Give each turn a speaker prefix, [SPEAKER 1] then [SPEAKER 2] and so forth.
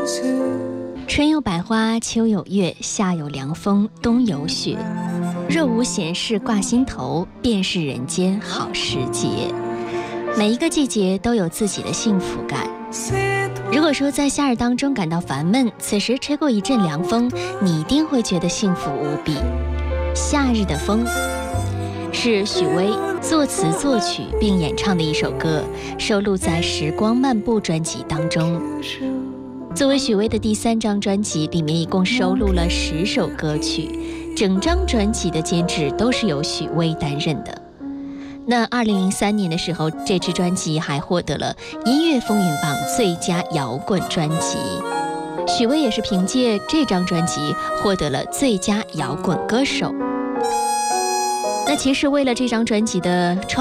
[SPEAKER 1] 春有百花，秋有月，夏有凉风，冬有雪。若无闲事挂心头，便是人间好时节。每一个季节都有自己的幸福感。如果说在夏日当中感到烦闷，此时吹过一阵凉风，你一定会觉得幸福无比。夏日的风是许巍作词作曲并演唱的一首歌，收录在《时光漫步》专辑当中。作为许巍的第3张专辑，里面一共收录了10首歌曲，整张专辑的监制都是由许巍担任的。那2003年的时候，这支专辑还获得了音乐风云榜最佳摇滚专辑。许巍也是凭借这张专辑获得了最佳摇滚歌手。那其实为了这张专辑的创